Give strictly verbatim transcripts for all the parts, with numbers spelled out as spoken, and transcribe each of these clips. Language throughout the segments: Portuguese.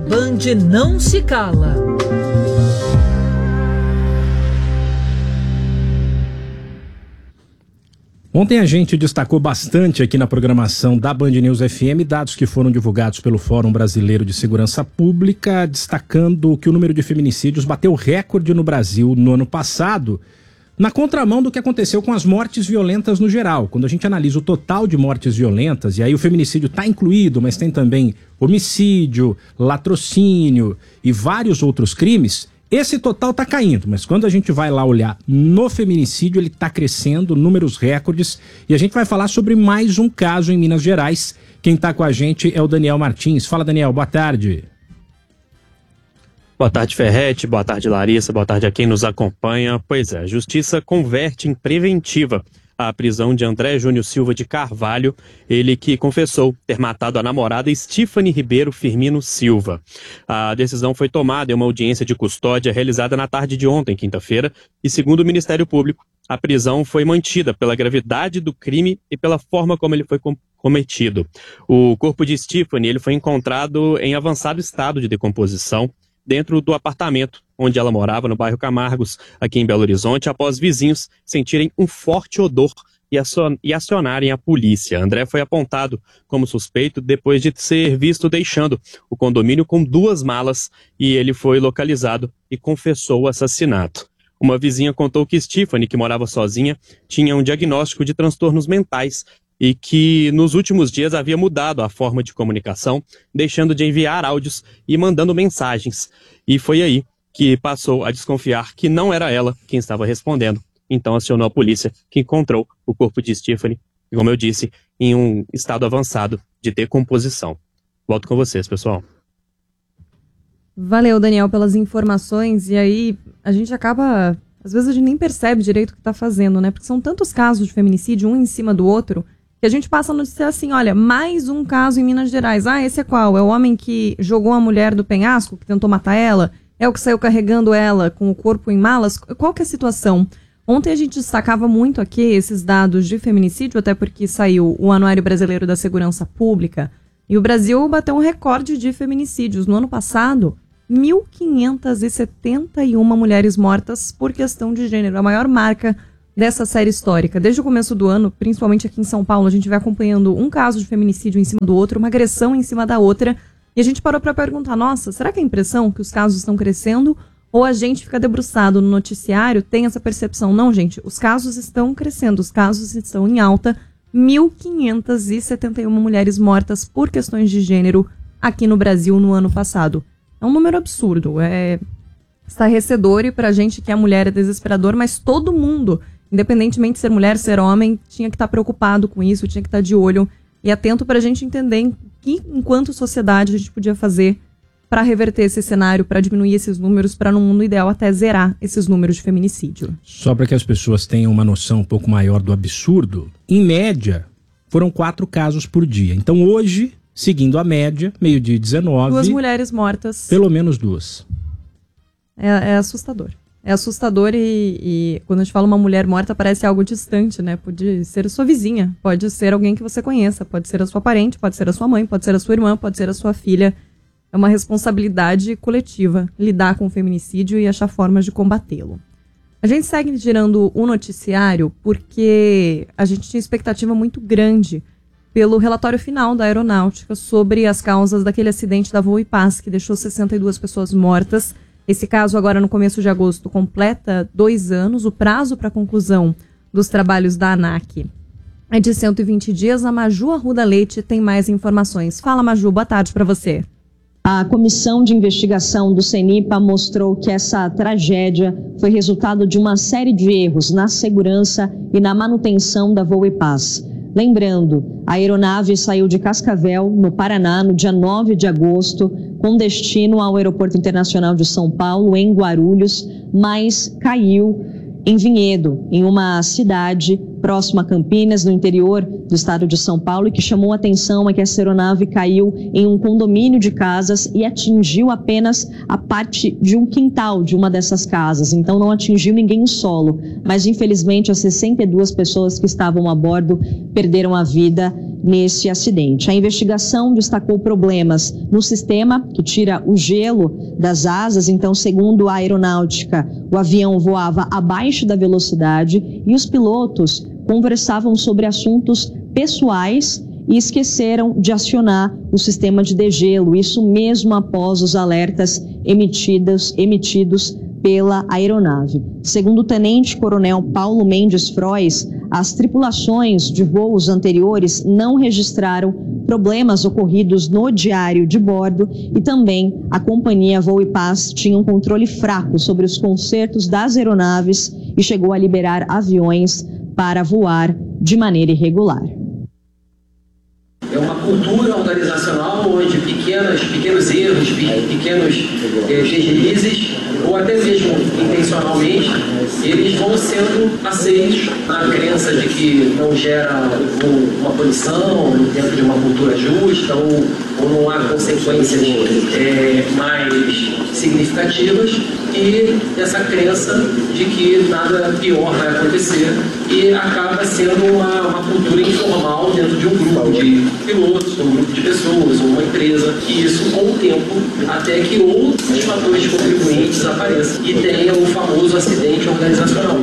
Band não se cala. Ontem a gente destacou bastante aqui na programação da Band News F M dados que foram divulgados pelo Fórum Brasileiro de Segurança Pública, destacando que o número de feminicídios bateu recorde no Brasil no ano passado, na contramão do que aconteceu com as mortes violentas no geral. Quando a gente analisa o total de mortes violentas, e aí o feminicídio está incluído, mas tem também homicídio, latrocínio e vários outros crimes, esse total está caindo, mas quando a gente vai lá olhar no feminicídio, ele está crescendo, números recordes, e a gente vai falar sobre mais um caso em Minas Gerais. Quem está com a gente é o Daniel Martins. Fala, Daniel, boa tarde. Boa tarde, Ferretti, boa tarde, Larissa, boa tarde a quem nos acompanha. Pois é, a Justiça converte em preventiva a prisão de André Júnior Silva de Carvalho, ele que confessou ter matado a namorada Stephanie Ribeiro Firmino Silva. A decisão foi tomada em uma audiência de custódia realizada na tarde de ontem, quinta-feira, e segundo o Ministério Público, a prisão foi mantida pela gravidade do crime e pela forma como ele foi cometido. O corpo de Stephanie ele foi encontrado em avançado estado de decomposição dentro do apartamento onde ela morava, no bairro Camargos, aqui em Belo Horizonte, após vizinhos sentirem um forte odor e acionarem a polícia. André foi apontado como suspeito depois de ser visto deixando o condomínio com duas malas e ele foi localizado e confessou o assassinato. Uma vizinha contou que Stephanie, que morava sozinha, tinha um diagnóstico de transtornos mentais e que nos últimos dias havia mudado a forma de comunicação, deixando de enviar áudios e mandando mensagens. E foi aí que passou a desconfiar que não era ela quem estava respondendo. Então acionou a polícia, que encontrou o corpo de Stephanie, como eu disse, em um estado avançado de decomposição. Volto com vocês, pessoal. Valeu, Daniel, pelas informações. E aí, a gente acaba... Às vezes a gente nem percebe direito o que está fazendo, né? Porque são tantos casos de feminicídio, um em cima do outro, que a gente passa a notícia assim, olha, mais um caso em Minas Gerais. Ah, esse é qual? É o homem que jogou a mulher do penhasco, que tentou matar ela? É o que saiu carregando ela com o corpo em malas? Qual que é a situação? Ontem a gente destacava muito aqui esses dados de feminicídio, até porque saiu o Anuário Brasileiro da Segurança Pública, e o Brasil bateu um recorde de feminicídios. No ano passado, mil quinhentas e setenta e uma mulheres mortas por questão de gênero, a maior marca dessa série histórica. Desde o começo do ano, principalmente aqui em São Paulo, a gente vai acompanhando um caso de feminicídio em cima do outro, uma agressão em cima da outra, e a gente parou para perguntar, nossa, será que é a impressão que os casos estão crescendo ou a gente fica debruçado no noticiário, tem essa percepção? Não, gente, os casos estão crescendo, os casos estão em alta, mil quinhentas e setenta e uma mulheres mortas por questões de gênero aqui no Brasil no ano passado. É um número absurdo, é estarrecedor, e pra gente que é mulher é desesperador, mas todo mundo, independentemente de ser mulher, ser homem, tinha que estar preocupado com isso, tinha que estar de olho e atento pra gente entender que, enquanto sociedade, a gente podia fazer para reverter esse cenário, para diminuir esses números, para no mundo ideal até zerar esses números de feminicídio. Só para que as pessoas tenham uma noção um pouco maior do absurdo, em média, foram quatro casos por dia. Então hoje, seguindo a média, meio-dia e dezenove... Duas mulheres mortas. Pelo menos duas. É, é assustador. É assustador e, e quando a gente fala uma mulher morta parece algo distante, né? Pode ser a sua vizinha, pode ser alguém que você conheça, pode ser a sua parente, pode ser a sua mãe, pode ser a sua irmã, pode ser a sua filha. É uma responsabilidade coletiva lidar com o feminicídio e achar formas de combatê-lo. A gente segue girando o noticiário porque a gente tinha expectativa muito grande pelo relatório final da Aeronáutica sobre as causas daquele acidente da Voo e Paz, que deixou sessenta e duas pessoas mortas. Esse caso, agora no começo de agosto, completa dois anos. O prazo para conclusão dos trabalhos da ANAC é de cento e vinte dias. A Maju Arruda Leite tem mais informações. Fala, Maju, boa tarde para você. A comissão de investigação do CENIPA mostrou que essa tragédia foi resultado de uma série de erros na segurança e na manutenção da Voo e Paz. Lembrando, a aeronave saiu de Cascavel, no Paraná, no dia nove de agosto, com destino ao Aeroporto Internacional de São Paulo, em Guarulhos, mas caiu em Vinhedo, em uma cidade próxima a Campinas, no interior do estado de São Paulo, e que chamou a atenção é que essa aeronave caiu em um condomínio de casas e atingiu apenas a parte de um quintal de uma dessas casas, então não atingiu ninguém no solo, mas infelizmente as sessenta e duas pessoas que estavam a bordo perderam a vida nesse acidente. A investigação destacou problemas no sistema que tira o gelo das asas. Então, segundo a aeronáutica, o avião voava abaixo da velocidade e os pilotos conversavam sobre assuntos pessoais e esqueceram de acionar o sistema de degelo, isso mesmo após os alertas emitidos, emitidos pela aeronave. Segundo o tenente-coronel Paulo Mendes Frois, as tripulações de voos anteriores não registraram problemas ocorridos no diário de bordo e também a companhia Voo e Paz tinha um controle fraco sobre os consertos das aeronaves e chegou a liberar aviões para voar de maneira irregular. É uma cultura organizacional onde pequenas, pequenos erros, pequenos eh, deslizes, ou até mesmo intencionalmente, eles vão sendo aceitos na crença de que não gera um, uma punição dentro de uma cultura justa ou, ou não há consequências eh, mais significativas, e essa crença de que nada pior vai acontecer, e acaba sendo uma, uma cultura informal dentro de um grupo de pilotos, um grupo de pessoas, uma empresa, e isso com o tempo, até que outros fatores contribuintes apareçam e tenha o famoso acidente organizacional.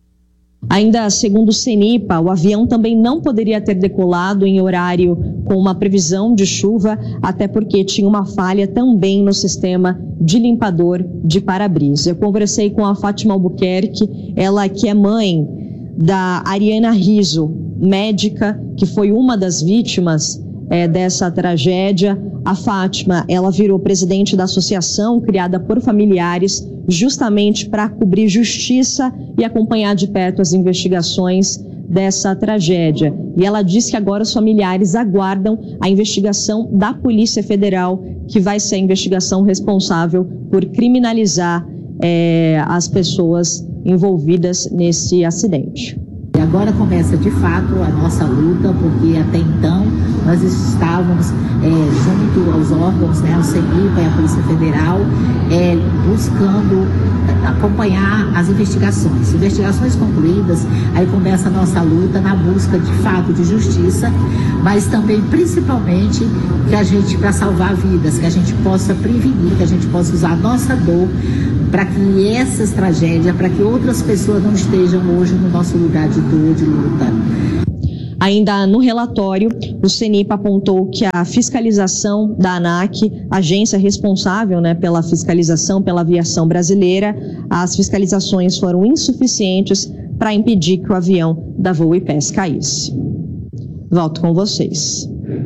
Ainda segundo o CENIPA, o avião também não poderia ter decolado em horário com uma previsão de chuva, até porque tinha uma falha também no sistema de limpador de para-brisa. Eu conversei com a Fátima Albuquerque, ela que é mãe da Ariana Rizzo, médica, que foi uma das vítimas é, dessa tragédia. A Fátima, ela virou presidente da associação criada por familiares justamente para cobrir justiça e acompanhar de perto as investigações dessa tragédia. E ela disse que agora os familiares aguardam a investigação da Polícia Federal, que vai ser a investigação responsável por criminalizar é, as pessoas envolvidas nesse acidente. E agora começa de fato a nossa luta, porque até então nós estávamos é, junto aos órgãos, né, ao CENIPA e à Polícia Federal, é, buscando acompanhar as investigações. Investigações concluídas, aí começa a nossa luta na busca de fato de justiça, mas também principalmente que a gente, para salvar vidas, que a gente possa prevenir, que a gente possa usar a nossa dor para que essas tragédias, para que outras pessoas não estejam hoje no nosso lugar de dor, de luta. Ainda no relatório, o CENIPA apontou que a fiscalização da ANAC, agência responsável, né, pela fiscalização pela aviação brasileira, as fiscalizações foram insuficientes para impedir que o avião da Voo e Paz caísse. Volto com vocês.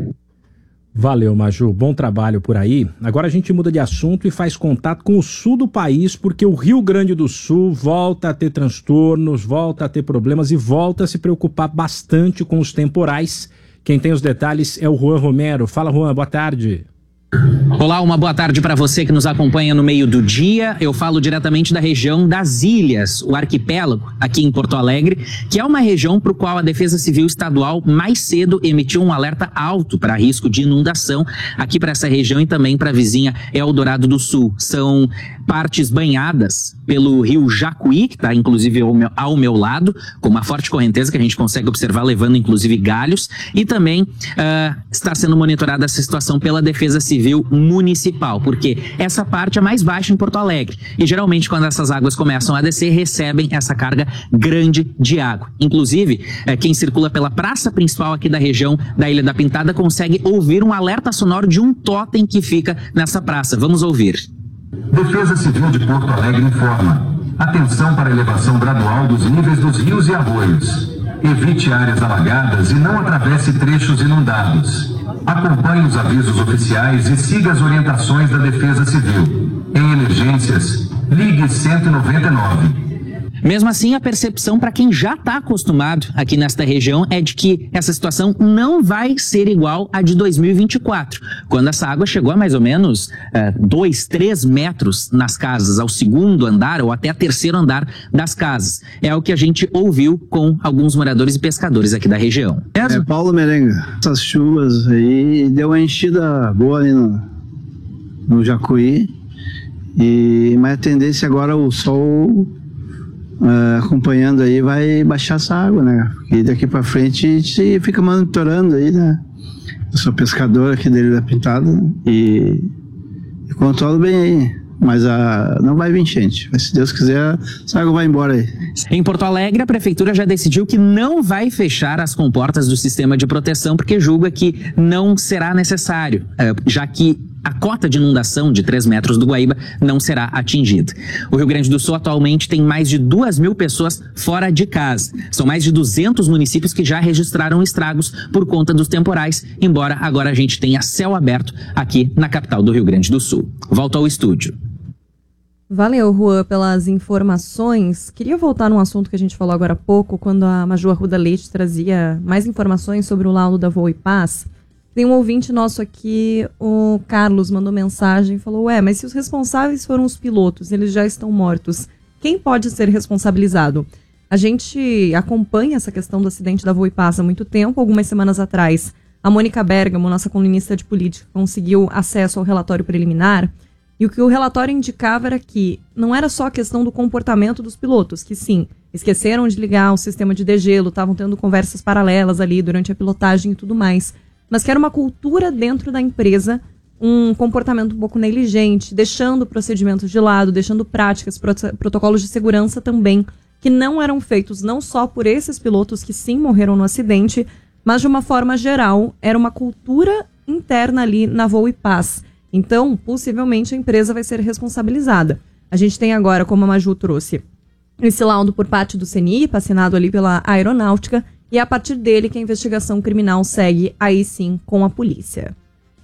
Valeu, Maju. Bom trabalho por aí. Agora a gente muda de assunto e faz contato com o sul do país, porque o Rio Grande do Sul volta a ter transtornos, volta a ter problemas e volta a se preocupar bastante com os temporais. Quem tem os detalhes é o Juan Romero. Fala, Juan, boa tarde. Olá, uma boa tarde para você que nos acompanha no meio do dia. Eu falo diretamente da região das Ilhas, o arquipélago, aqui em Porto Alegre, que é uma região para o qual a Defesa Civil Estadual mais cedo emitiu um alerta alto para risco de inundação aqui para essa região e também para a vizinha Eldorado do Sul. São partes banhadas pelo rio Jacuí, que está inclusive ao meu, ao meu lado, com uma forte correnteza que a gente consegue observar, levando inclusive galhos, e também uh, está sendo monitorada essa situação pela Defesa Civil Municipal, porque essa parte é mais baixa em Porto Alegre e geralmente quando essas águas começam a descer, recebem essa carga grande de água. Inclusive, eh, quem circula pela praça principal aqui da região da Ilha da Pintada consegue ouvir um alerta sonoro de um totem que fica nessa praça. Vamos ouvir. Defesa Civil de Porto Alegre informa: atenção para a elevação gradual dos níveis dos rios e arroios. Evite áreas alagadas e não atravesse trechos inundados. Acompanhe os avisos oficiais e siga as orientações da Defesa Civil. Em emergências, ligue cento e noventa e nove. Mesmo assim, a percepção para quem já está acostumado aqui nesta região é de que essa situação não vai ser igual à de dois mil e vinte e quatro, quando essa água chegou a mais ou menos dois, três metros nas casas, ao segundo andar ou até a terceiro andar das casas. É o que a gente ouviu com alguns moradores e pescadores aqui da região. É, Paulo Merenga, essas chuvas aí deu uma enchida boa ali no, no Jacuí, e, mas a tendência agora o sol uh, acompanhando aí, vai baixar essa água, né? E daqui para frente a gente fica monitorando aí, né? Eu sou pescador aqui dele da Pintada, né? e, e controlo bem aí. Mas a, não vai vir enchente. Mas se Deus quiser, essa água vai embora aí. Em Porto Alegre, a prefeitura já decidiu que não vai fechar as comportas do sistema de proteção, porque julga que não será necessário, já que a cota de inundação de três metros do Guaíba não será atingida. O Rio Grande do Sul atualmente tem mais de duas mil pessoas fora de casa. São mais de duzentos municípios que já registraram estragos por conta dos temporais, embora agora a gente tenha céu aberto aqui na capital do Rio Grande do Sul. Volto ao estúdio. Valeu, Juan, pelas informações. Queria voltar num assunto que a gente falou agora há pouco, quando a Maju Arruda Leite trazia mais informações sobre o laudo da Voa e Paz. Tem um ouvinte nosso aqui, o Carlos, mandou mensagem e falou: ué, mas se os responsáveis foram os pilotos, eles já estão mortos, quem pode ser responsabilizado? A gente acompanha essa questão do acidente da Voa e Paz há muito tempo. Algumas semanas atrás, a Mônica Bergamo, nossa colunista de política, conseguiu acesso ao relatório preliminar. E o que o relatório indicava era que não era só a questão do comportamento dos pilotos, que sim, esqueceram de ligar o sistema de degelo, estavam tendo conversas paralelas ali durante a pilotagem e tudo mais, mas que era uma cultura dentro da empresa, um comportamento um pouco negligente, deixando procedimentos de lado, deixando práticas, prot- protocolos de segurança também, que não eram feitos não só por esses pilotos que sim morreram no acidente, mas de uma forma geral, era uma cultura interna ali na Voa e Paz. Então, possivelmente, a empresa vai ser responsabilizada. A gente tem agora, como a Maju trouxe, esse laudo por parte do CENIPA, assinado ali pela Aeronáutica, e é a partir dele que a investigação criminal segue, aí sim, com a polícia.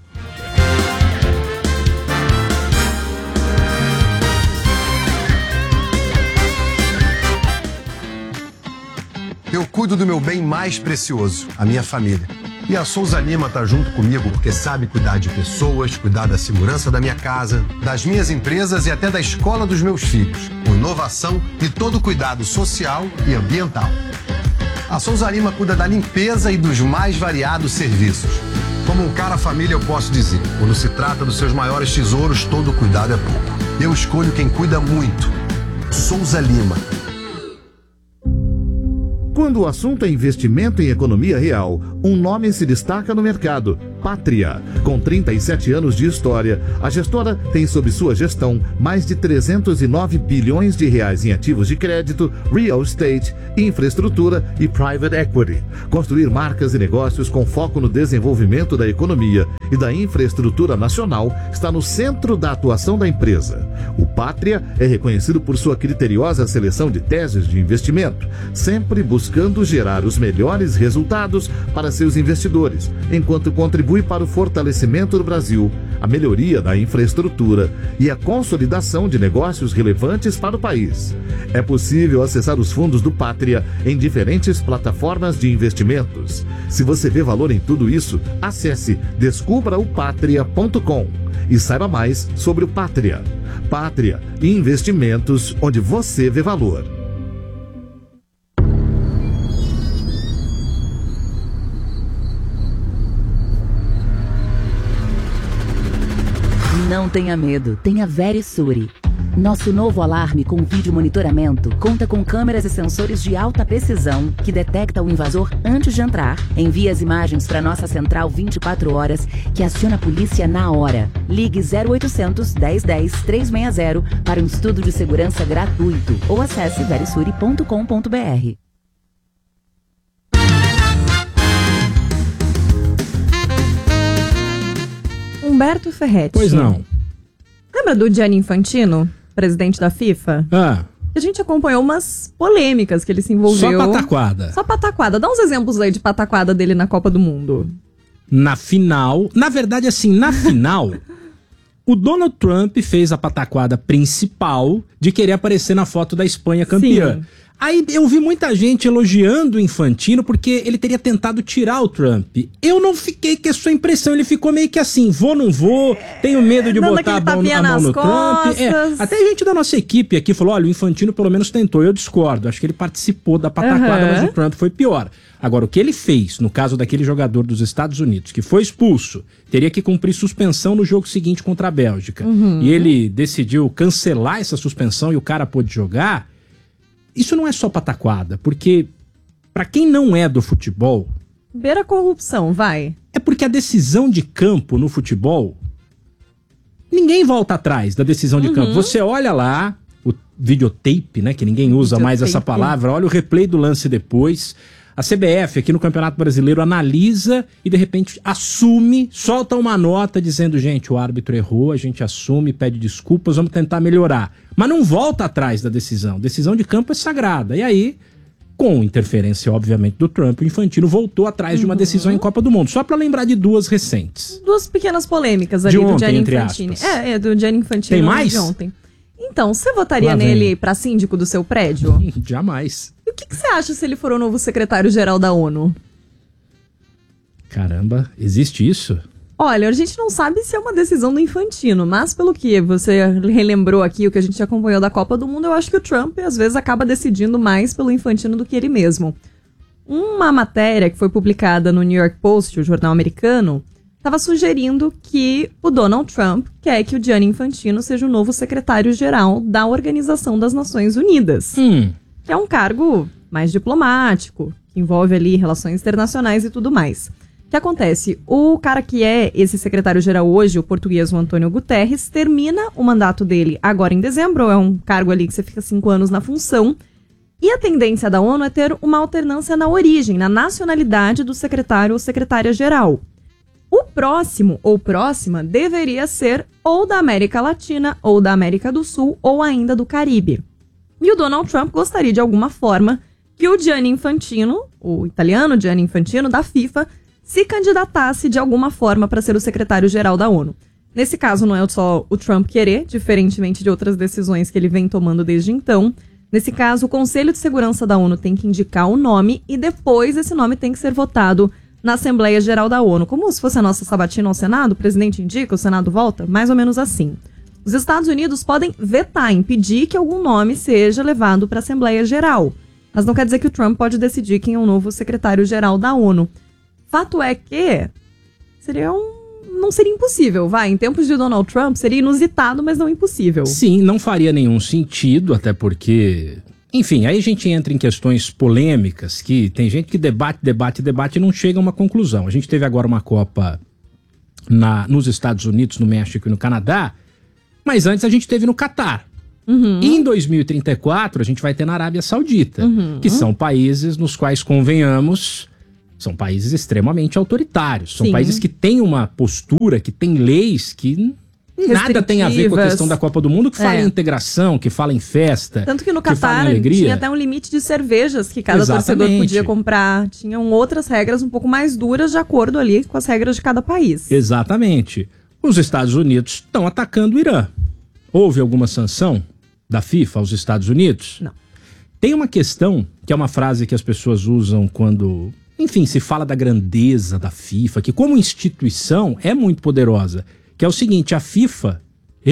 Eu cuido do meu bem mais precioso, a minha família. E a Souza Lima tá junto comigo porque sabe cuidar de pessoas, cuidar da segurança da minha casa, das minhas empresas e até da escola dos meus filhos, com inovação e todo cuidado social e ambiental. A Souza Lima cuida da limpeza e dos mais variados serviços. Como um cara família, eu posso dizer, quando se trata dos seus maiores tesouros, todo cuidado é pouco. Eu escolho quem cuida muito. Souza Lima. Quando o assunto é investimento em economia real, um nome se destaca no mercado: Pátria. Com trinta e sete anos de história, a gestora tem sob sua gestão mais de trezentos e nove bilhões de reais em ativos de crédito, real estate, infraestrutura e private equity. Construir marcas e negócios com foco no desenvolvimento da economia e da infraestrutura nacional está no centro da atuação da empresa. O Pátria é reconhecido por sua criteriosa seleção de teses de investimento, sempre buscando gerar os melhores resultados para seus investidores, enquanto contribui para o fortalecimento do Brasil, a melhoria da infraestrutura e a consolidação de negócios relevantes para o país. É possível acessar os fundos do Pátria em diferentes plataformas de investimentos. Se você vê valor em tudo isso, acesse descubra o patria ponto com e saiba mais sobre o Pátria. Pátria, investimentos onde você vê valor. Não tenha medo, tenha Verisure. Nosso novo alarme com vídeo monitoramento conta com câmeras e sensores de alta precisão que detecta o invasor antes de entrar, envia as imagens para nossa central vinte e quatro horas, que aciona a polícia na hora. Ligue zero oitocentos, dez dez, trezentos e sessenta para um estudo de segurança gratuito ou acesse verisure ponto com ponto br. Humberto Ferretti. Pois não. Lembra do Gianni Infantino, presidente da FIFA? Ah. A gente acompanhou umas polêmicas que ele se envolveu. Só pataquada. Só pataquada. Dá uns exemplos aí de pataquada dele na Copa do Mundo. Na final, na verdade assim, na final, o Donald Trump fez a pataquada principal de querer aparecer na foto da Espanha campeã. Sim. Aí eu vi muita gente elogiando o Infantino porque ele teria tentado tirar o Trump. Eu não fiquei com essa impressão, ele ficou meio que assim, vou, não vou, tenho medo de botar a mão, a mão no Trump. É, até a gente da nossa equipe aqui falou, olha, o Infantino pelo menos tentou, eu discordo, acho que ele participou da pataquada, uhum. Mas o Trump foi pior. Agora, o que ele fez, no caso daquele jogador dos Estados Unidos, que foi expulso, teria que cumprir suspensão no jogo seguinte contra a Bélgica, uhum. E ele decidiu cancelar essa suspensão e o cara pôde jogar. isso não é só pataquada, porque para quem não é do futebol... Beira corrupção, vai. É porque a decisão de campo no futebol, ninguém volta atrás da decisão de uhum. campo. Você olha lá, o videotape, né, que ninguém usa videotape. mais essa palavra, olha o replay do lance depois. A C B F aqui no Campeonato Brasileiro analisa e de repente assume, solta uma nota dizendo, gente, o árbitro errou, a gente assume, pede desculpas, vamos tentar melhorar. Mas não volta atrás da decisão. Decisão de campo é sagrada. E aí, com interferência, obviamente, do Trump, o Infantino voltou atrás uhum. de uma decisão em Copa do Mundo. Só para lembrar de duas recentes. Duas pequenas polêmicas ali de ontem, do Gianni entre Infantino. aspas. É, é, do Gianni Infantino. Tem mais? De ontem. Então, você votaria nele para síndico do seu prédio? Jamais. E o que, que você acha se ele for o novo secretário-geral da ONU? Caramba, existe isso? Olha, a gente não sabe se é uma decisão do Infantino, mas pelo que você relembrou aqui, o que a gente acompanhou da Copa do Mundo, eu acho que o Trump às vezes acaba decidindo mais pelo Infantino do que ele mesmo. Uma matéria que foi publicada no New York Post, o jornal americano, estava sugerindo que o Donald Trump quer que o Gianni Infantino seja o novo secretário-geral da Organização das Nações Unidas. Hum. Que é um cargo mais diplomático, que envolve ali relações internacionais e tudo mais. O que acontece? O cara que é esse secretário-geral hoje, o português o Antônio Guterres, termina o mandato dele agora em dezembro, é um cargo ali que você fica cinco anos na função, e a tendência da ONU é ter uma alternância na origem, na nacionalidade do secretário ou secretária-geral. O próximo ou próxima deveria ser ou da América Latina, ou da América do Sul, ou ainda do Caribe. E o Donald Trump gostaria de alguma forma que o Gianni Infantino, o italiano Gianni Infantino da FIFA, se candidatasse de alguma forma para ser o secretário-geral da ONU. Nesse caso, não é só o Trump querer, diferentemente de outras decisões que ele vem tomando desde então. Nesse caso, o Conselho de Segurança da ONU tem que indicar o nome e depois esse nome tem que ser votado na Assembleia Geral da ONU. Como se fosse a nossa sabatina ao Senado, o presidente indica, o Senado volta, mais ou menos assim. Os Estados Unidos podem vetar, impedir que algum nome seja levado para a Assembleia Geral. Mas não quer dizer que o Trump pode decidir quem é o novo secretário-geral da ONU. Fato é que seria um... não seria impossível, vai. Em tempos de Donald Trump, seria inusitado, mas não impossível. Sim, não faria nenhum sentido, até porque... Enfim, aí a gente entra em questões polêmicas, que tem gente que debate, debate, debate e não chega a uma conclusão. A gente teve agora uma Copa na, nos Estados Unidos, no México e no Canadá, mas antes a gente teve no Catar. Uhum. E em dois mil e trinta e quatro a gente vai ter na Arábia Saudita, uhum. que são países nos quais, convenhamos, são países extremamente autoritários. São Sim. países que têm uma postura, que têm leis que... nada tem a ver com a questão da Copa do Mundo, que fala É. em integração, que fala em festa. Tanto que no que fala em Catar alegria. tinha até um limite de cervejas que cada Exatamente. torcedor podia comprar. Tinham outras regras um pouco mais duras de acordo ali com as regras de cada país. Exatamente. Os Estados Unidos estão atacando o Irã. Houve alguma sanção da FIFA aos Estados Unidos? Não. Tem uma questão, que é uma frase que as pessoas usam quando, enfim, se fala da grandeza da FIFA, que como instituição é muito poderosa, que é o seguinte: a FIFA